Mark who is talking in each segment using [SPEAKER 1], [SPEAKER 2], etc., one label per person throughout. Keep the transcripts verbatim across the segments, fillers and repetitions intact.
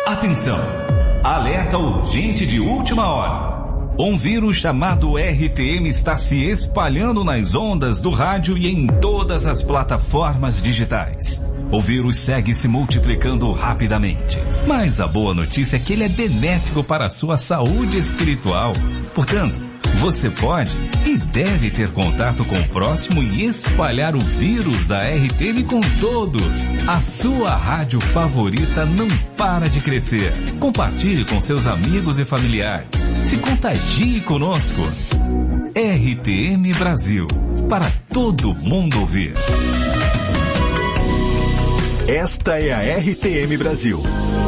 [SPEAKER 1] Atenção! Alerta urgente de última hora. Um vírus chamado R T M está se espalhando nas ondas do rádio e em todas as plataformas digitais. O vírus segue se multiplicando rapidamente. Mas a boa notícia é que ele é benéfico para a sua saúde espiritual. Portanto, você pode e deve ter contato com o próximo e espalhar o vírus da R T M com todos. A sua rádio favorita não para de crescer. Compartilhe com seus amigos e familiares. Se contagie conosco. R T M Brasil, para todo mundo ouvir.
[SPEAKER 2] Esta é a R T M Brasil.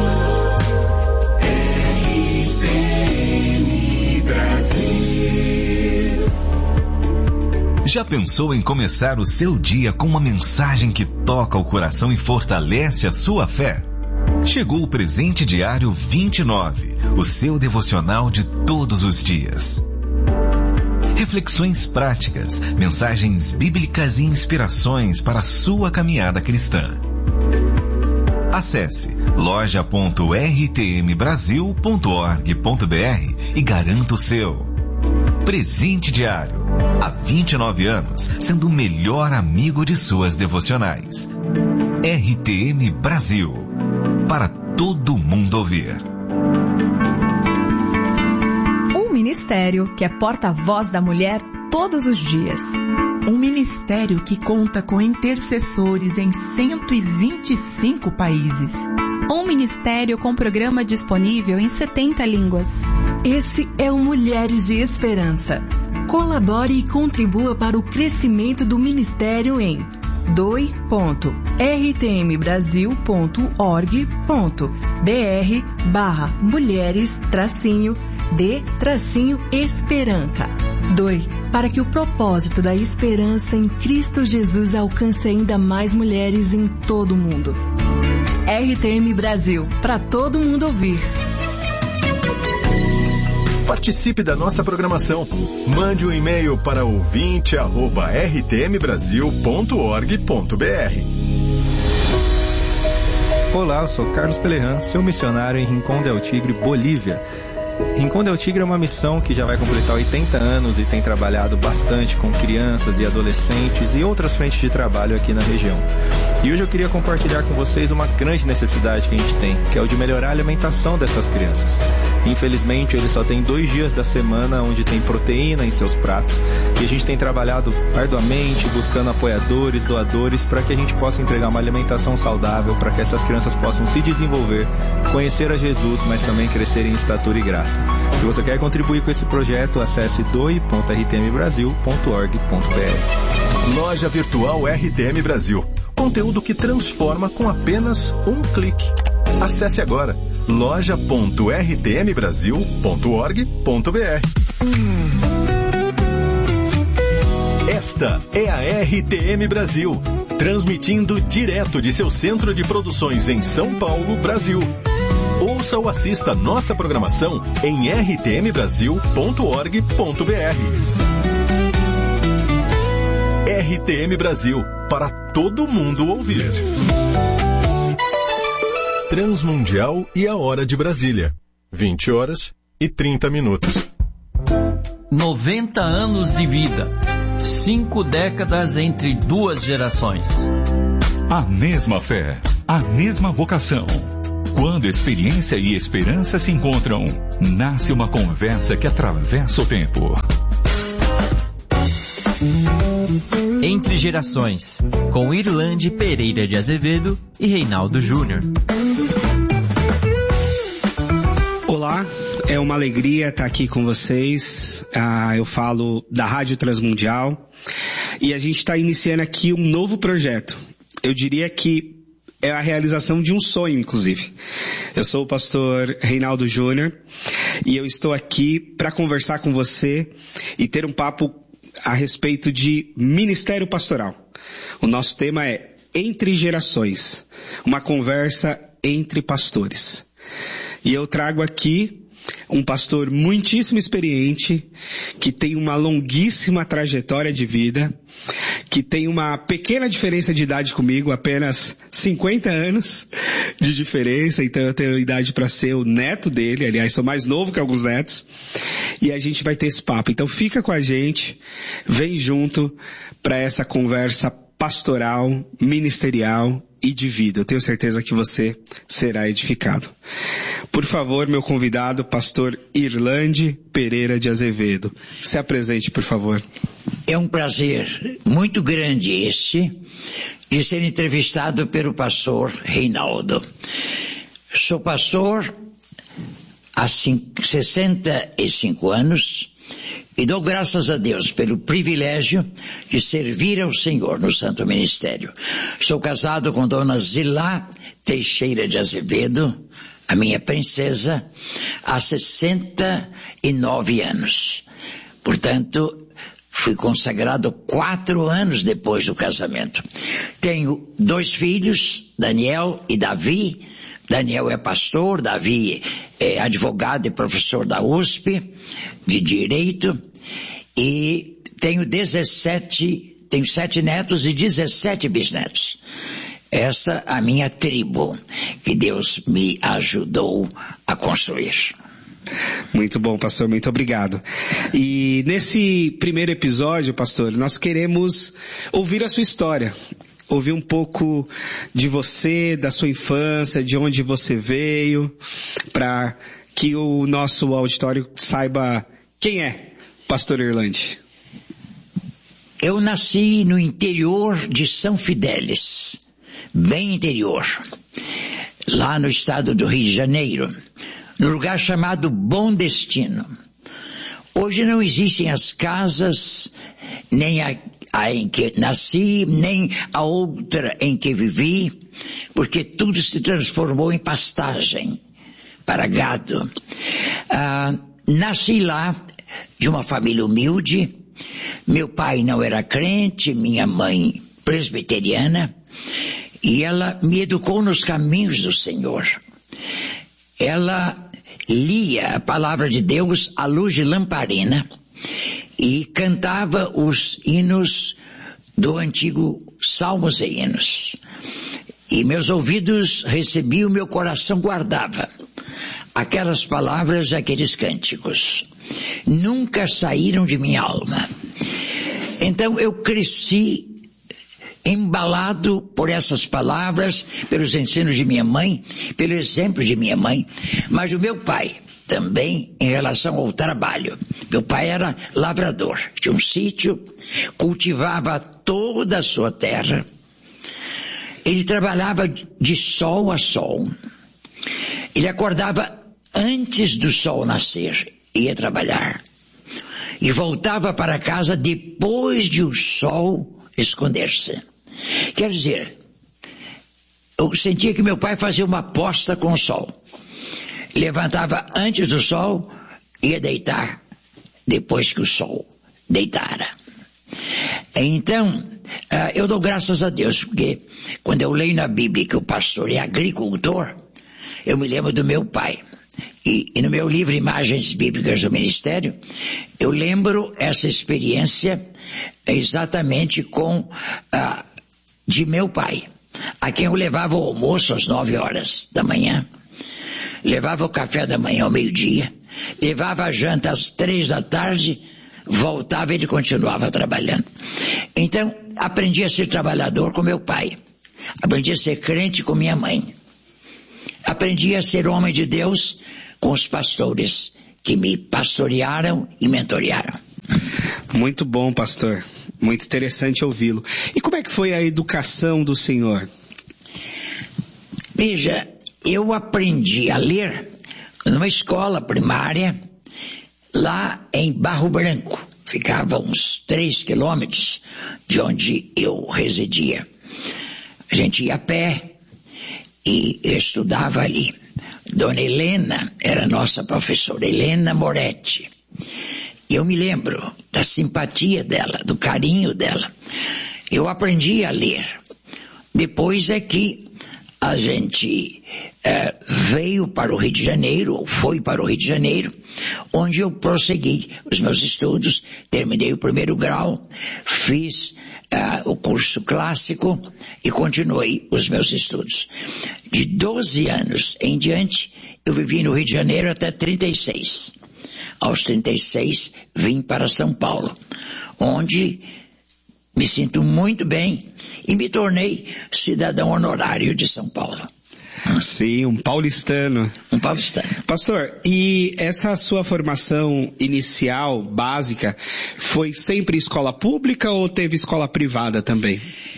[SPEAKER 3] R T M Brasil.
[SPEAKER 1] Já pensou em começar o seu dia com uma mensagem que toca o coração e fortalece a sua fé? Chegou o Presente Diário vinte e nove, o seu devocional de todos os dias. Reflexões práticas, mensagens bíblicas e inspirações para a sua caminhada cristã. Acesse loja ponto r t m brasil ponto org ponto b r e garanta o seu. Presente Diário. Há vinte e nove anos, sendo o melhor amigo de suas devocionais. R T M Brasil. Para todo mundo ouvir.
[SPEAKER 4] Um ministério que é porta-voz da mulher todos os dias.
[SPEAKER 5] Um ministério que conta com intercessores em cento e vinte e cinco países.
[SPEAKER 6] Um ministério com programa disponível em setenta línguas.
[SPEAKER 7] Esse é o Mulheres de Esperança. Colabore e contribua para o crescimento do ministério em doe ponto r t m brasil ponto org ponto b r barra mulheres tracinho de tracinho esperança. Doe para que o propósito da esperança em Cristo Jesus alcance ainda mais mulheres em todo o mundo. R T M Brasil, para todo mundo ouvir.
[SPEAKER 2] Participe da nossa programação. Mande um e-mail para ouvinte arroba r t m brasil ponto org ponto b r.
[SPEAKER 8] Olá, eu sou Carlos Pelerran, seu missionário em Rincón del Tigre, Bolívia. Rincón del Tigre é uma missão que já vai completar oitenta anos e tem trabalhado bastante com crianças e adolescentes e outras frentes de trabalho aqui na região. E hoje eu queria compartilhar com vocês uma grande necessidade que a gente tem, que é o de melhorar a alimentação dessas crianças. Infelizmente, eles só têm dois dias da semana onde tem proteína em seus pratos e a gente tem trabalhado arduamente, buscando apoiadores, doadores, para que a gente possa entregar uma alimentação saudável, para que essas crianças possam se desenvolver, conhecer a Jesus, mas também crescer em estatura e graça. Se você quer contribuir com esse projeto, acesse doe ponto r t m brasil ponto org ponto b r.
[SPEAKER 2] Loja Virtual R T M Brasil. Conteúdo que transforma com apenas um clique. Acesse agora loja ponto r t m brasil ponto org ponto b r. Esta é a R T M Brasil, transmitindo direto de seu centro de produções em São Paulo, Brasil. Ouça ou assista nossa programação em r t m brasil ponto org ponto b r. R T M Brasil, para todo mundo ouvir. Transmundial e a hora de Brasília. vinte horas e trinta minutos.
[SPEAKER 9] noventa anos de vida. Cinco décadas entre duas gerações.
[SPEAKER 1] A mesma fé, a mesma vocação. Quando experiência e esperança se encontram, nasce uma conversa que atravessa o tempo.
[SPEAKER 10] Entre Gerações, com Irlande Pereira de Azevedo e Reinaldo Júnior.
[SPEAKER 11] Olá, é uma alegria estar aqui com vocês. Ah, eu falo da Rádio Transmundial e a gente está iniciando aqui um novo projeto. Eu diria que é a realização de um sonho, inclusive. Eu sou o pastor Reinaldo Júnior e eu estou aqui para conversar com você e ter um papo a respeito de ministério pastoral. O nosso tema é Entre Gerações, uma conversa entre pastores. E eu trago aqui um pastor muitíssimo experiente, que tem uma longuíssima trajetória de vida, que tem uma pequena diferença de idade comigo, apenas cinquenta anos de diferença, então eu tenho idade para ser o neto dele, aliás, sou mais novo que alguns netos, e a gente vai ter esse papo. Então fica com a gente, vem junto para essa conversa pastoral, ministerial e de vida. Eu tenho certeza que você será edificado. Por favor, meu convidado, pastor Irlande Pereira de Azevedo. Se apresente, por favor.
[SPEAKER 12] É um prazer muito grande este de ser entrevistado pelo pastor Reinaldo. Sou pastor há sessenta e cinco anos e dou graças a Deus pelo privilégio de servir ao Senhor no Santo Ministério. Sou casado com dona Zilá Teixeira de Azevedo, a minha princesa, há sessenta e nove anos. Portanto, fui consagrado quatro anos depois do casamento. Tenho dois filhos, Daniel e Davi. Daniel é pastor, Davi é advogado e professor da U S P, de Direito. E tenho dezessete, tenho sete netos e dezessete bisnetos. Essa é a minha tribo, que Deus me ajudou a construir.
[SPEAKER 11] Muito bom, pastor, muito obrigado. E nesse primeiro episódio, pastor, nós queremos ouvir a sua história. Ouvir um pouco de você, da sua infância, de onde você veio, para que o nosso auditório saiba quem é pastor Irlande.
[SPEAKER 12] Eu nasci no interior de São Fidélis, bem interior, lá no estado do Rio de Janeiro, no lugar chamado Bom Destino. Hoje não existem as casas, nem a, a em que nasci, nem a outra em que vivi, porque tudo se transformou em pastagem para gado. Ah, nasci lá de uma família humilde. Meu pai não era crente, minha mãe presbiteriana, e ela me educou nos caminhos do Senhor. Ela lia a palavra de Deus à luz de lamparina e cantava os hinos do antigo Salmos e Hinos. E meus ouvidos recebiam, meu coração guardava aquelas palavras, aqueles cânticos. Nunca saíram de minha alma. Então eu cresci embalado por essas palavras, pelos ensinos de minha mãe, pelo exemplo de minha mãe, mas o meu pai também em relação ao trabalho. Meu pai era lavrador, tinha um sítio, cultivava toda a sua terra. Ele trabalhava de sol a sol. Ele acordava antes do sol nascer, ia trabalhar. E voltava para casa depois de o sol esconder-se. Quer dizer, eu sentia que meu pai fazia uma aposta com o sol. Levantava antes do sol, ia deitar depois que o sol deitara. Então, eu dou graças a Deus, porque quando eu leio na Bíblia que o pastor é agricultor, eu me lembro do meu pai. E, e no meu livro Imagens Bíblicas do Ministério, eu lembro essa experiência exatamente com ah, de meu pai, a quem eu levava o almoço às nove horas da manhã, levava o café da manhã ao meio-dia, levava a janta às três da tarde, voltava e ele continuava trabalhando. Então, aprendi a ser trabalhador com meu pai, aprendi a ser crente com minha mãe, aprendi a ser homem de Deus com os pastores que me pastorearam e mentorearam.
[SPEAKER 11] Muito bom, pastor. Muito interessante ouvi-lo. E como é que foi a educação do senhor?
[SPEAKER 12] Veja, eu aprendi a ler numa escola primária lá em Barro Branco. Ficava uns três quilômetros de onde eu residia. A gente ia a pé e estudava ali. Dona Helena era nossa professora, Helena Moretti. E eu me lembro da simpatia dela, do carinho dela. Eu aprendi a ler. Depois é que a gente eh, veio para o Rio de Janeiro, ou foi para o Rio de Janeiro, onde eu prossegui os meus estudos, terminei o primeiro grau, fiz eh, o curso clássico e continuei os meus estudos. De doze anos em diante, eu vivi no Rio de Janeiro até trinta e seis. Aos trinta e seis, vim para São Paulo, onde me sinto muito bem e me tornei cidadão honorário de São Paulo.
[SPEAKER 11] Sim, um paulistano.
[SPEAKER 12] Um paulistano.
[SPEAKER 11] Pastor, e essa sua formação inicial, básica, foi sempre escola pública ou teve escola privada também?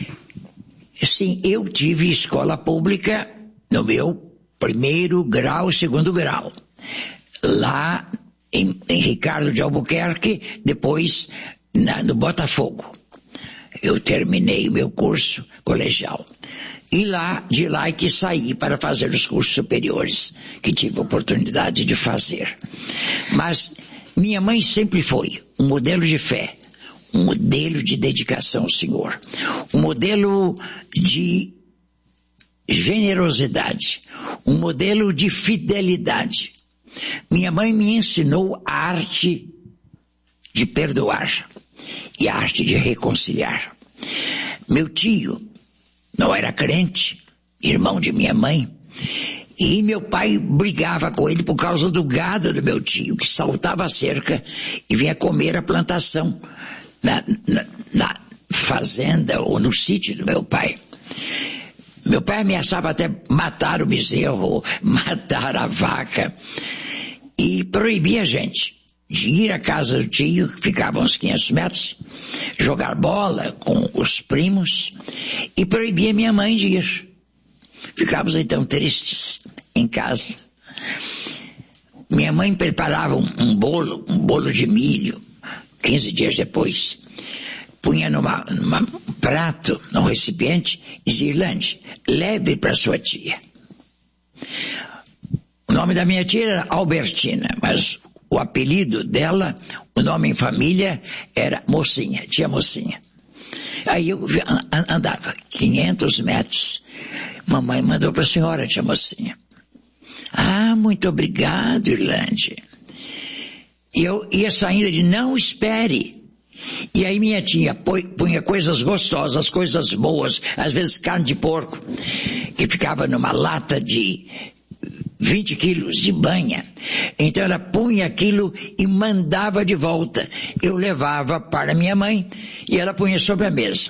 [SPEAKER 12] Sim, eu tive escola pública no meu primeiro grau, segundo grau. Lá em, em Ricardo de Albuquerque, depois na, no Botafogo. Eu terminei o meu curso colegial. E lá, de lá é que saí para fazer os cursos superiores, que tive a oportunidade de fazer. Mas minha mãe sempre foi um modelo de fé, um modelo de dedicação ao Senhor, um modelo de generosidade, um modelo de fidelidade. Minha mãe me ensinou a arte de perdoar e a arte de reconciliar. Meu tio não era crente, irmão de minha mãe, e meu pai brigava com ele por causa do gado do meu tio, que saltava a cerca e vinha comer a plantação na, na, na fazenda ou no sítio do meu pai. Meu pai ameaçava até matar o bezerro, matar a vaca, e proibia a gente de ir à casa do tio, que ficava uns quinhentos metros, jogar bola com os primos, e proibia minha mãe de ir. Ficávamos então tristes em casa. Minha mãe preparava um, um bolo, um bolo de milho, quinze dias depois, punha numa, numa prato, num recipiente, e dizia: Irlande, leve para sua tia. O nome da minha tia era Albertina, mas o apelido dela, o nome em família, era Mocinha, tia Mocinha. Aí eu andava quinhentos metros. Mamãe mandou para a senhora, tia Mocinha. Ah, muito obrigado, Irlande. E eu ia saindo de não espere. E aí minha tia punha coisas gostosas, coisas boas, às vezes carne de porco, que ficava numa lata de vinte quilos de banha. Então ela punha aquilo e mandava de volta. Eu levava para minha mãe e ela punha sobre a mesa.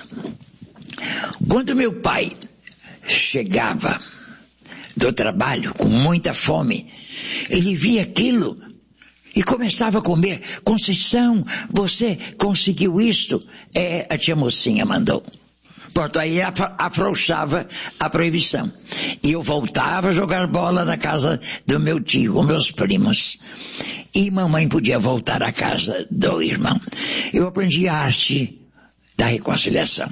[SPEAKER 12] Quando meu pai chegava do trabalho com muita fome, ele via aquilo e começava a comer. Conceição, você conseguiu isto? É, a tia Mocinha mandou. Pronto, aí afrouxava a proibição. E eu voltava a jogar bola na casa do meu tio, com meus primos. E mamãe podia voltar à casa do irmão. Eu aprendi a arte da reconciliação.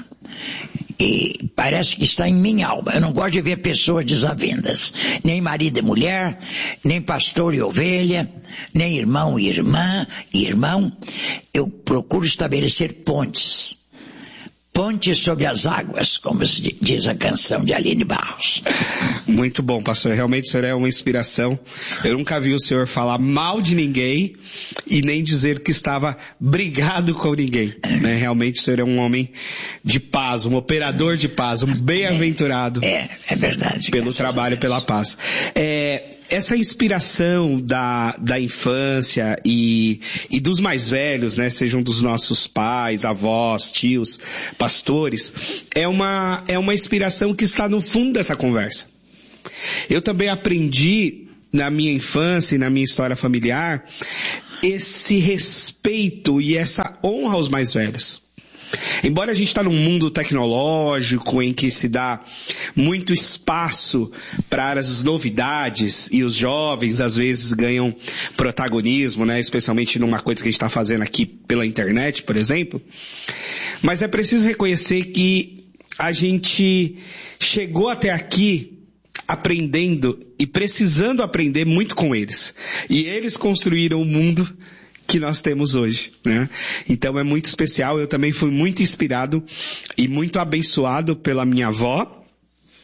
[SPEAKER 12] E parece que está em minha alma. Eu não gosto de ver pessoas desavendas. Nem marido e mulher, nem pastor e ovelha, nem irmão e irmã e irmão. Eu procuro estabelecer pontes. Ponte sobre as águas, como diz a canção de Aline Barros.
[SPEAKER 11] Muito bom, pastor. Realmente o senhor é uma inspiração. Eu nunca vi o senhor falar mal de ninguém e nem dizer que estava brigado com ninguém. Né? Realmente o senhor é um homem de paz, um operador de paz, um bem-aventurado.
[SPEAKER 12] É, é verdade.
[SPEAKER 11] Pelo trabalho, pela paz. É, essa inspiração da, da infância e, e dos mais velhos, né, sejam dos nossos pais, avós, tios, pastores, é uma, é uma inspiração que está no fundo dessa conversa. Eu também aprendi na minha infância e na minha história familiar esse respeito e essa honra aos mais velhos. Embora a gente está num mundo tecnológico em que se dá muito espaço para as novidades e os jovens às vezes ganham protagonismo, né? Especialmente numa coisa que a gente está fazendo aqui pela internet, por exemplo. Mas é preciso reconhecer que a gente chegou até aqui aprendendo e precisando aprender muito com eles. E eles construíram o mundo que nós temos hoje, né? Então é muito especial. Eu também fui muito inspirado e muito abençoado pela minha avó,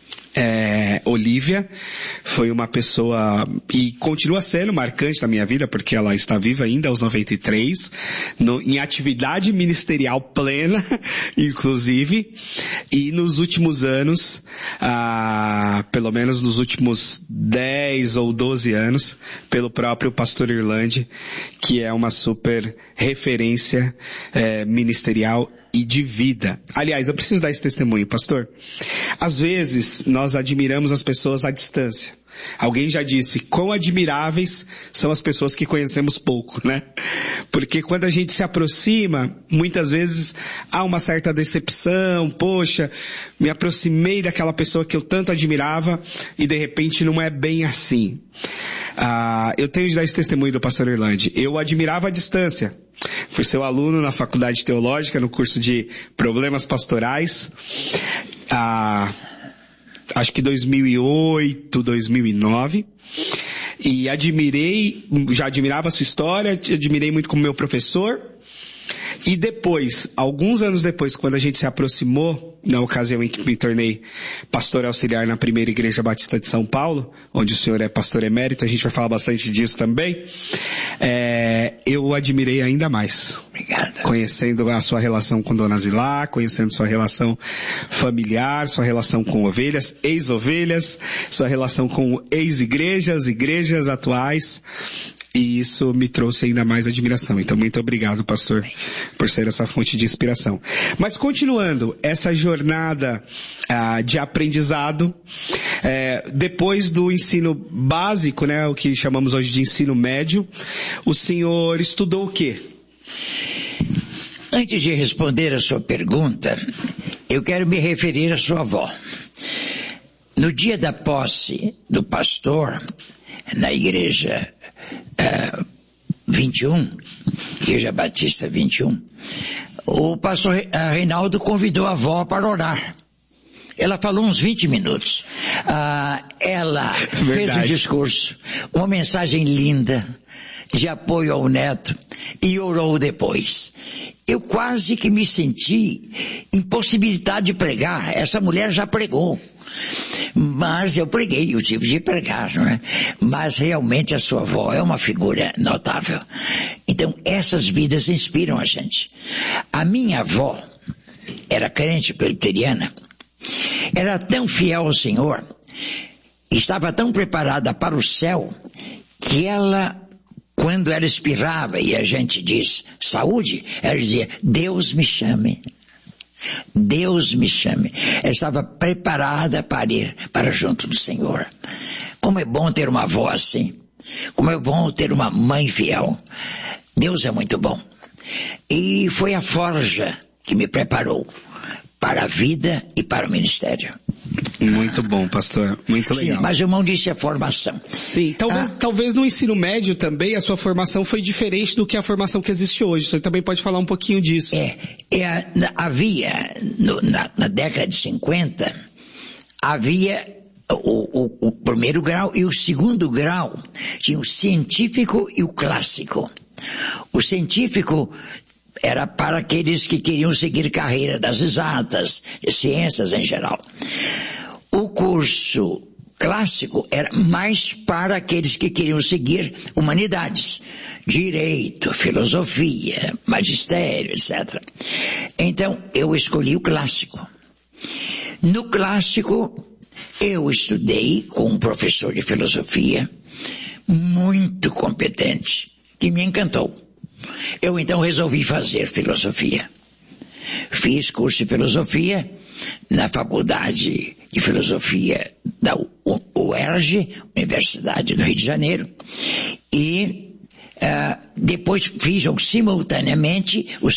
[SPEAKER 11] É, Olívia foi uma pessoa, e continua sendo marcante na minha vida, porque ela está viva ainda aos noventa e três, no, em atividade ministerial plena, inclusive, e nos últimos anos, ah, pelo menos nos últimos dez ou doze anos, pelo próprio pastor Irlande, que é uma super referência é, ministerial e de vida. Aliás, eu preciso dar esse testemunho, pastor. Às vezes, nós admiramos as pessoas à distância. Alguém já disse, quão admiráveis são as pessoas que conhecemos pouco, né? Porque quando a gente se aproxima, muitas vezes há uma certa decepção, poxa, me aproximei daquela pessoa que eu tanto admirava e de repente não é bem assim. Ah, eu tenho de dar esse testemunho do pastor Irlande. Eu admirava à distância. Fui seu aluno na faculdade teológica, no curso de problemas pastorais. Ah, acho que dois mil e oito, dois mil e nove. E admirei, já admirava a sua história, admirei muito como meu professor. E depois, alguns anos depois, quando a gente se aproximou, na ocasião em que me tornei pastor auxiliar na primeira igreja batista de São Paulo, onde o senhor é pastor emérito, a gente vai falar bastante disso também, é, eu o admirei ainda mais.
[SPEAKER 12] Obrigado. Conhecendo
[SPEAKER 11] a sua relação com Dona Zilá, conhecendo sua relação familiar, sua relação com ovelhas, ex-ovelhas, sua relação com ex-igrejas, igrejas atuais, e isso me trouxe ainda mais admiração. Então, muito obrigado, pastor, por ser essa fonte de inspiração. Mas continuando, essa jornada ah, de aprendizado, é, depois do ensino básico, né, o que chamamos hoje de ensino médio, o senhor estudou o quê?
[SPEAKER 12] Antes de responder a sua pergunta, eu quero me referir à sua avó. No dia da posse do pastor, na igreja uh, vinte e um, Igreja Batista vinte e um, o pastor Reinaldo convidou a avó para orar. Ela falou uns vinte minutos. Uh, ela Verdade. fez um discurso, uma mensagem linda, de apoio ao neto, e orou depois. Eu quase que me senti impossibilitado de pregar. Essa mulher já pregou. Mas eu preguei, eu tive de pregar, não é? Mas realmente a sua avó é uma figura notável. Então essas vidas inspiram a gente. A minha avó era crente presbiteriana, era tão fiel ao Senhor, estava tão preparada para o céu, que ela, quando ela espirrava e a gente diz saúde, ela dizia, Deus me chame. Deus me chame. Ela estava preparada para ir para junto do Senhor. Como é bom ter uma avó assim. Como é bom ter uma mãe fiel. Deus é muito bom. E foi a forja que me preparou para a vida e para o ministério.
[SPEAKER 11] Muito bom, pastor. Muito legal.
[SPEAKER 12] Sim, mas o irmão disse a formação.
[SPEAKER 11] Sim, talvez, ah, talvez no ensino médio também a sua formação foi diferente do que a formação que existe hoje. Você também pode falar um pouquinho disso.
[SPEAKER 12] É, é havia, no, na, na década de cinquenta, havia o, o, o primeiro grau e o segundo grau. Tinha o científico e o clássico. O científico era para aqueles que queriam seguir carreira das exatas, de ciências em geral. O curso clássico era mais para aqueles que queriam seguir humanidades, direito, filosofia, magistério, etcétera. Então, eu escolhi o clássico. No clássico, eu estudei com um professor de filosofia muito competente, que me encantou. Eu então resolvi fazer filosofia. Fiz curso de filosofia na Faculdade de Filosofia da U E R J, Universidade do Rio de Janeiro, e uh, depois fiz simultaneamente o